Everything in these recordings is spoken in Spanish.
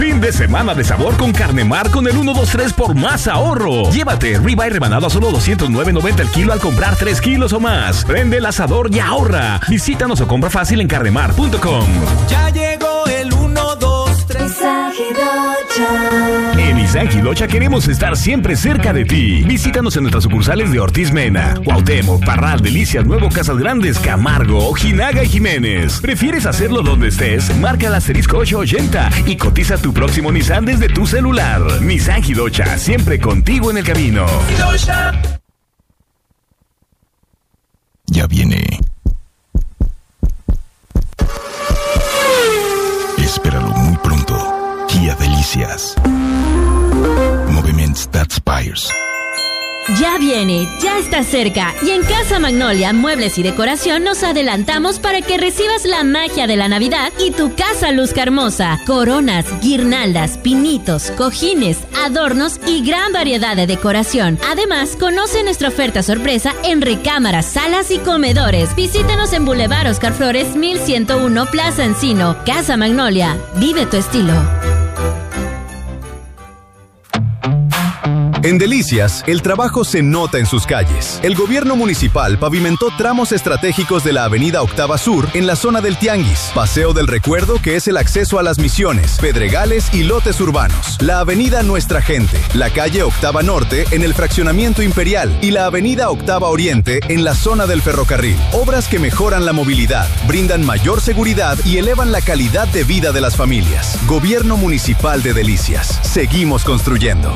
Fin de semana de sabor con Carnemar con el 1, 2, 3 por más ahorro. Llévate ribeye rebanado a solo $209.90 el kilo al comprar 3 kilos o más. Prende el asador y ahorra. Visítanos o compra fácil en carnemar.com. Ya llegó el 1, 2, 3. En Nissan Gilocha queremos estar siempre cerca de ti. Visítanos en nuestras sucursales de Ortiz Mena, Cuauhtémoc, Parral, Delicias, Nuevo Casas Grandes, Camargo, Ojinaga y Jiménez. ¿Prefieres hacerlo donde estés? Marca el asterisco 880 y cotiza tu próximo Nissan desde tu celular. Nissan Gilocha, siempre contigo en el camino. Ya viene. Espéralo muy pronto. Kia Delicias. Moviments that inspires. Ya viene, ya está cerca y en Casa Magnolia, Muebles y Decoración nos adelantamos para que recibas la magia de la Navidad y tu casa luzca hermosa. Coronas, guirnaldas, pinitos, cojines, adornos y gran variedad de decoración. Además, conoce nuestra oferta sorpresa en recámaras, salas y comedores. Visítanos en Boulevard Oscar Flores, 1101 Plaza Encino. Casa Magnolia, vive tu estilo. En Delicias, el trabajo se nota en sus calles. El gobierno municipal pavimentó tramos estratégicos de la avenida Octava Sur en la zona del Tianguis, Paseo del Recuerdo, que es el acceso a Las Misiones, Pedregales y lotes urbanos, la avenida Nuestra Gente, la calle Octava Norte en el fraccionamiento Imperial y la avenida Octava Oriente en la zona del ferrocarril. Obras que mejoran la movilidad, brindan mayor seguridad y elevan la calidad de vida de las familias. Gobierno Municipal de Delicias. Seguimos construyendo.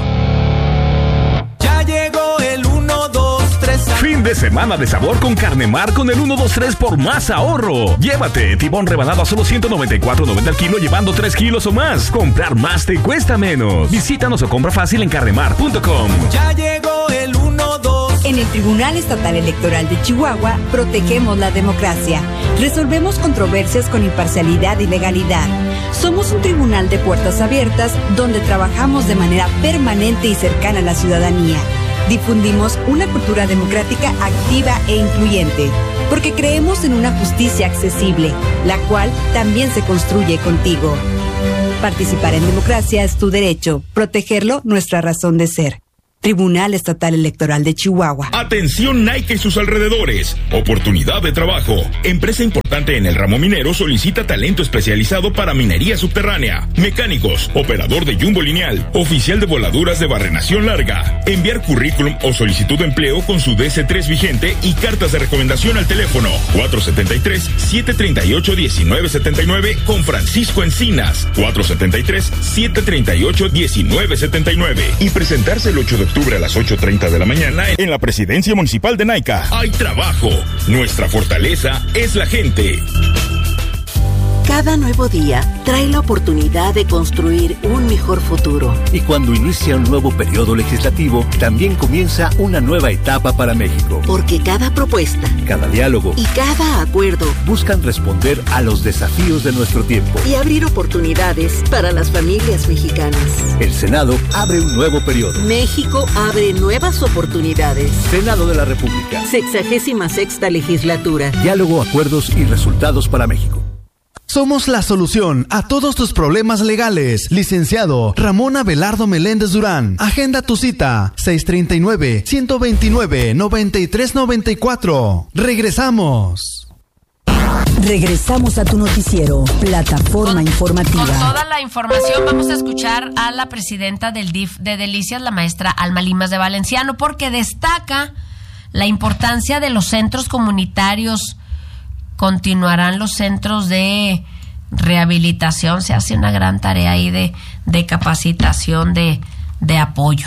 Llegó el 1, 2, 3. Fin de semana de sabor con Carnemar con el 1, 2, 3 por más ahorro. Llévate tibón rebanado a solo $194.90 el kilo llevando 3 kilos o más. Comprar más te cuesta menos. Visítanos o compra fácil en carnemar.com. Ya llegó el 1, 2. En el Tribunal Estatal Electoral de Chihuahua protegemos la democracia. Resolvemos controversias con imparcialidad y legalidad. Somos un tribunal de puertas abiertas donde trabajamos de manera permanente y cercana a la ciudadanía. Difundimos una cultura democrática activa e incluyente, porque creemos en una justicia accesible, la cual también se construye contigo. Participar en democracia es tu derecho, protegerlo nuestra razón de ser. Tribunal Estatal Electoral de Chihuahua. Atención Nike y sus alrededores. Oportunidad de trabajo. Empresa importante en el ramo minero solicita talento especializado para minería subterránea. Mecánicos, operador de jumbo lineal, oficial de voladuras de barrenación larga. Enviar currículum o solicitud de empleo con su DC3 vigente y cartas de recomendación al teléfono 473-738-1979 con Francisco Encinas. 473-738-1979 y presentarse el 8 de octubre a las 8:30 de la mañana en la Presidencia Municipal de Naica. Hay trabajo. Nuestra fortaleza es la gente. Cada nuevo día trae la oportunidad de construir un mejor futuro. Y cuando inicia un nuevo periodo legislativo, también comienza una nueva etapa para México. Porque cada propuesta, cada diálogo y cada acuerdo buscan responder a los desafíos de nuestro tiempo y abrir oportunidades para las familias mexicanas. El Senado abre un nuevo periodo. México abre nuevas oportunidades. Senado de la República. 66ª legislatura. Diálogo, acuerdos y resultados para México. Somos la solución a todos tus problemas legales. Licenciado Ramón Abelardo Meléndez Durán. Agenda tu cita 639-129-9394. Regresamos. Regresamos a tu noticiero, Plataforma Informativa. Con toda la información vamos a escuchar a la presidenta del DIF de Delicias, la maestra Alma Limas de Valenciano, porque destaca la importancia de los centros comunitarios. Continuarán los centros de rehabilitación, se hace una gran tarea ahí de capacitación, de apoyo.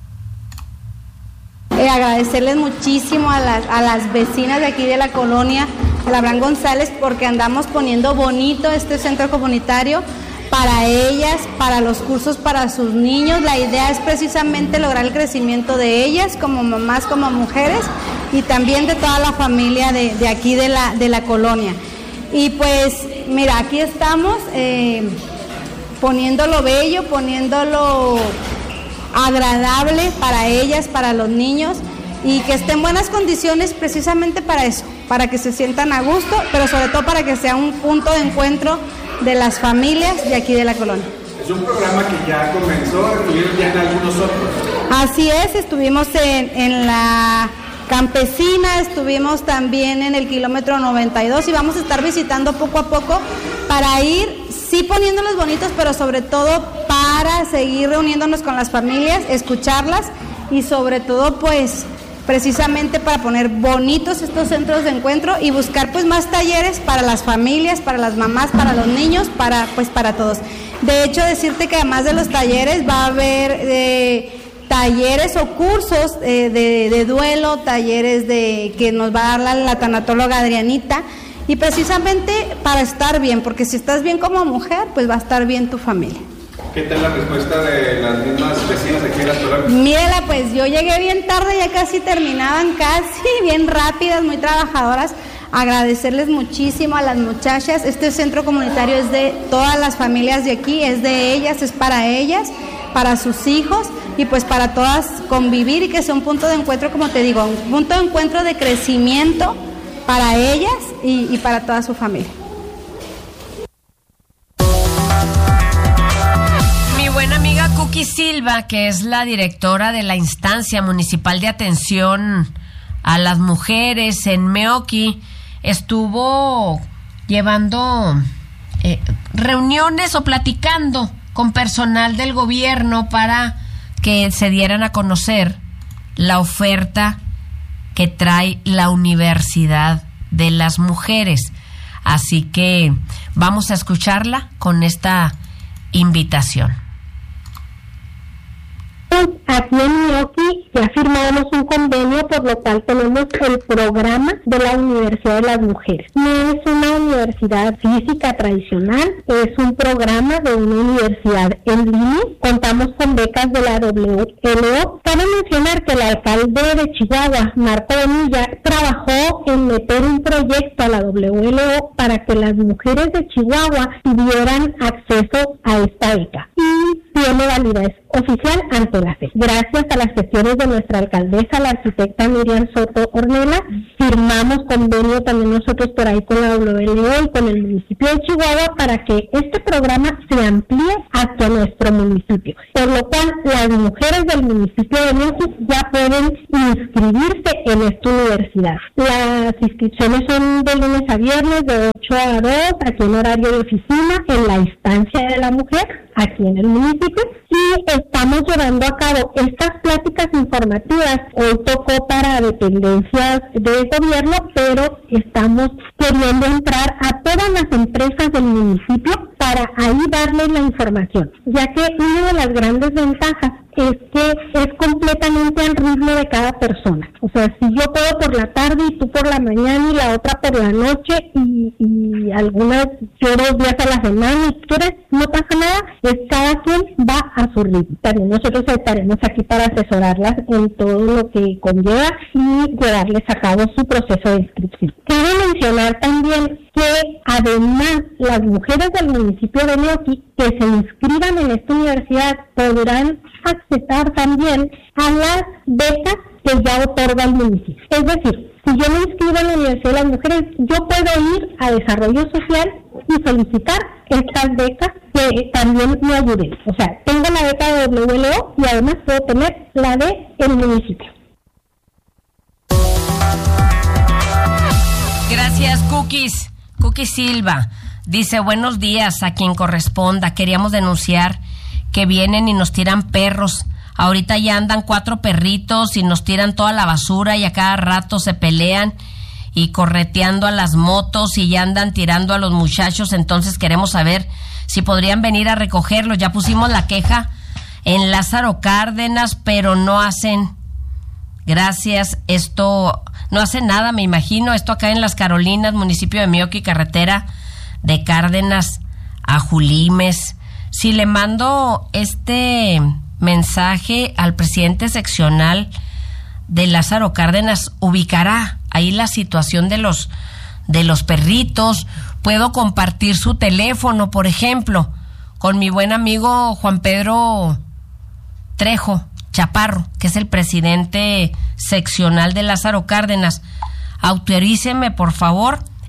Agradecerles muchísimo a las vecinas de aquí de la colonia, a la Abraham González, porque andamos poniendo bonito este centro comunitario para ellas, para los cursos para sus niños. La idea es precisamente lograr el crecimiento de ellas como mamás, como mujeres, y también de toda la familia de aquí de la colonia. Y pues mira, aquí estamos poniéndolo bello, poniéndolo agradable para ellas, para los niños, y que esté en buenas condiciones precisamente para eso, para que se sientan a gusto, pero sobre todo para que sea un punto de encuentro de las familias de aquí de la colonia. Es un programa que ya comenzó, estuvieron ya en algunos otros. Así es, estuvimos en la Campesina, estuvimos también en el kilómetro 92 y vamos a estar visitando poco a poco para ir, sí poniéndolos bonitos, pero sobre todo para seguir reuniéndonos con las familias, escucharlas y sobre todo pues precisamente para poner bonitos estos centros de encuentro y buscar pues más talleres para las familias, para las mamás, para los niños, para todos. De hecho, decirte que además de los talleres va a haber talleres o cursos de duelo, talleres que nos va a dar la tanatóloga Adrianita, y precisamente para estar bien, porque si estás bien como mujer, pues va a estar bien tu familia. ¿Qué tal la respuesta de las mismas vecinas aquí en las colonias? Mírala, pues yo llegué bien tarde, ya casi terminaban, bien rápidas, muy trabajadoras. Agradecerles muchísimo a las muchachas. Este centro comunitario es de todas las familias de aquí, es de ellas, es para ellas, para sus hijos y pues para todas convivir y que sea un punto de encuentro, como te digo, un punto de encuentro de crecimiento para ellas y para toda su familia. Mi buena amiga Cookie Silva, que es la directora de la instancia municipal de atención a las mujeres en Meoqui, estuvo llevando reuniones o platicando con personal del gobierno para que se dieran a conocer la oferta que trae la Universidad de las Mujeres. Así que vamos a escucharla con esta invitación. Aquí en Meoqui ya firmamos un convenio, por lo cual tenemos el programa de la Universidad de las Mujeres. No es una universidad física tradicional, es un programa de una universidad en línea. Contamos con becas de la WLO. Cabe mencionar que el alcalde de Chihuahua, Marco Bonilla, trabajó en meter un proyecto a la WLO para que las mujeres de Chihuahua tuvieran acceso a esta beca. Y tiene validez oficial ante la FES. Gracias a las gestiones de nuestra alcaldesa, la arquitecta Miriam Soto Ornella, firmamos convenio también nosotros por ahí con la WLO y con el municipio de Chihuahua para que este programa se amplíe hacia nuestro municipio. Por lo cual, las mujeres del municipio de Meoqui ya pueden inscribirse en esta universidad. Las inscripciones son de lunes a viernes de 8 a 2, aquí en horario de oficina, en la instancia de la mujer, aquí en el municipio, y estamos llevando a cabo estas pláticas informativas. Hoy tocó para dependencias de gobierno, pero estamos queriendo entrar a todas las empresas del municipio para ahí darles la información, ya que una de las grandes ventajas es que es completamente al ritmo de cada persona. O sea, si yo puedo por la tarde y tú por la mañana y la otra por la noche y algunas yo 2 días a la semana y quieres, no pasa nada, es cada quien va a su ritmo. También nosotros estaremos aquí para asesorarlas en todo lo que conlleva y llevarles a cabo su proceso de inscripción. Quiero mencionar también que además las mujeres del municipio de Meoqui que se inscriban en esta universidad podrán acceder también a las becas que ya otorga el municipio. Es decir, si yo me inscribo en la Universidad de las Mujeres, yo puedo ir a Desarrollo Social y solicitar estas becas que también me ayuden. O sea, tengo la beca de WLO y además puedo tener la de el municipio. Gracias, Cookie Silva. Dice, buenos días a quien corresponda. Queríamos denunciar que vienen y nos tiran perros. Ahorita ya andan 4 perritos y nos tiran toda la basura y a cada rato se pelean y correteando a las motos y ya andan tirando a los muchachos. Entonces queremos saber si podrían venir a recogerlos. Ya pusimos la queja en Lázaro Cárdenas, pero no hacen. Gracias, esto no hace nada, me imagino. Esto acá en Las Carolinas, municipio de Meoqui, carretera de Cárdenas a Julimes. Si le mando este mensaje al presidente seccional de Lázaro Cárdenas, ubicará ahí la situación de los perritos. Puedo compartir su teléfono, por ejemplo, con mi buen amigo Juan Pedro Trejo Chaparro, que es el presidente seccional de Lázaro Cárdenas. Autoríceme, por favor,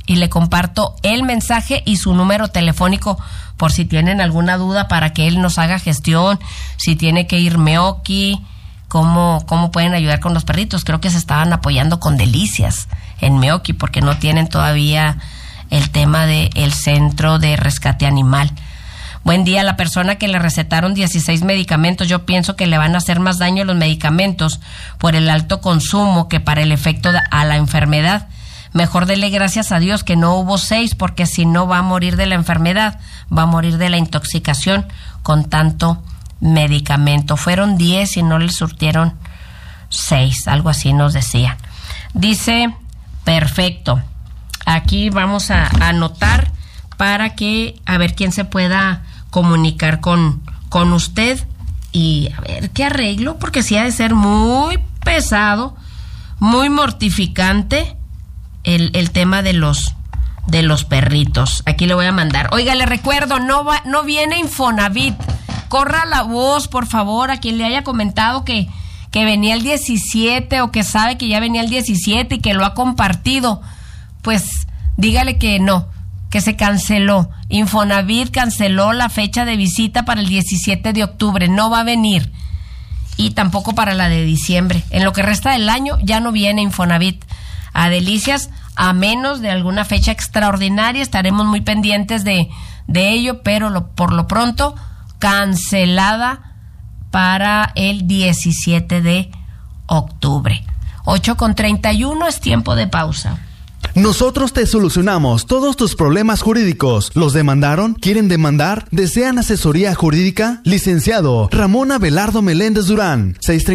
y le comparto el mensaje y su número telefónico por si tienen alguna duda para que él nos haga gestión, si tiene que ir Meoki, cómo pueden ayudar con los perritos. Creo que se estaban apoyando con Delicias en Meoki porque no tienen todavía el tema del centro de rescate animal. Buen día, la persona que le recetaron 16 medicamentos, yo pienso que le van a hacer más daño los medicamentos por el alto consumo que para el efecto a la enfermedad. Mejor dele gracias a Dios que no hubo 6, porque si no va a morir de la enfermedad, va a morir de la intoxicación con tanto medicamento. Fueron 10 y no le surtieron 6, algo así nos decían. Dice, perfecto. Aquí vamos a anotar para que, a ver quién se pueda comunicar con usted y a ver qué arreglo, porque sí ha de ser muy pesado, muy mortificante el tema de los perritos. Aquí le voy a mandar. Oiga, le recuerdo, no viene Infonavit. Corra la voz, por favor, a quien le haya comentado que venía el 17 o que sabe que ya venía el 17 y que lo ha compartido. Pues dígale que no, que se canceló. Infonavit canceló la fecha de visita para el 17 de octubre. No va a venir. Y tampoco para la de diciembre. En lo que resta del año ya no viene Infonavit a Delicias, a menos de alguna fecha extraordinaria. Estaremos muy pendientes de ello, pero por lo pronto cancelada para el 17 de octubre. 8:31, es tiempo de pausa. Nosotros te solucionamos todos tus problemas jurídicos. ¿Los demandaron? ¿Quieren demandar? ¿Desean asesoría jurídica? Licenciado Ramón Abelardo Meléndez Durán,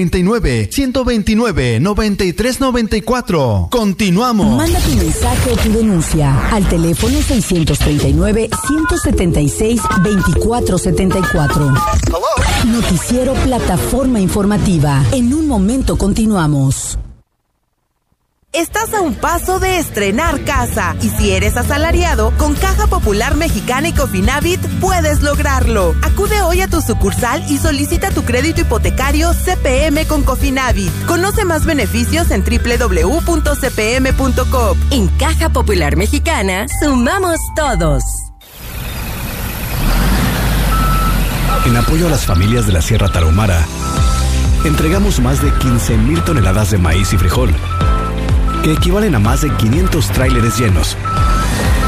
639-129-9394. Continuamos. Manda tu mensaje o tu denuncia al teléfono 639-176-2474. Noticiero Plataforma Informativa. En un momento continuamos. Estás a un paso de estrenar casa y si eres asalariado, con Caja Popular Mexicana y Cofinavit puedes lograrlo. Acude hoy a tu sucursal y solicita tu crédito hipotecario CPM con Cofinavit. Conoce más beneficios en www.cpm.com. En Caja Popular Mexicana, sumamos todos. En apoyo a las familias de la Sierra Tarahumara, entregamos más de 15,000 toneladas de maíz y frijol, que equivalen a más de 500 tráileres llenos,